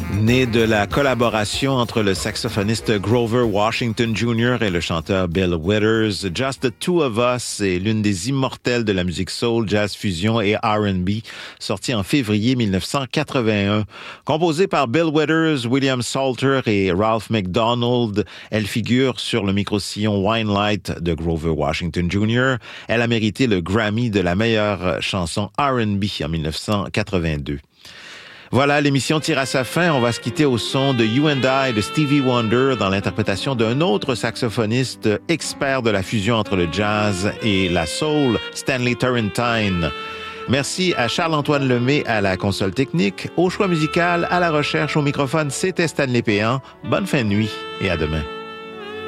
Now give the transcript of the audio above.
Né de la collaboration entre le saxophoniste Grover Washington Jr. et le chanteur Bill Withers, Just the Two of Us est l'une des immortelles de la musique soul, jazz fusion et R&B, sortie en février 1981. Composée par Bill Withers, William Salter et Ralph McDonald, elle figure sur le micro-sillon Wine Light de Grover Washington Jr. Elle a mérité le Grammy de la meilleure chanson R&B en 1982. Voilà, l'émission tire à sa fin. On va se quitter au son de You and I de Stevie Wonder dans l'interprétation d'un autre saxophoniste expert de la fusion entre le jazz et la soul, Stanley Turrentine. Merci à Charles-Antoine Lemay à la console technique, au choix musical, à la recherche, au microphone, c'était Stanley Péan. Bonne fin de nuit et à demain.